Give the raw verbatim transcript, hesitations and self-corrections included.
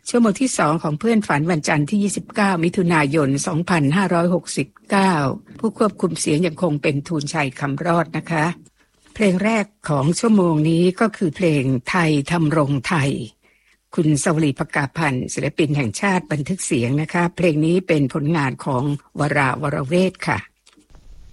ชั่วโมงที่สองของเพื่อนฝันวันจันทร์ที่ยี่สิบเก้ามิถุนายนสองพันห้าร้อยหกสิบเก้าผู้ควบคุมเสียงยังคงเป็นทูลชัยคำรอดนะคะเพลงแรกของชั่วโมงนี้ก็คือเพลงไทยทำรงไทยคุณสวลีภกาพันธ์ศิลปินแห่งชาติบันทึกเสียงนะคะเพลงนี้เป็นผลงานของวราวรเวทค่ะ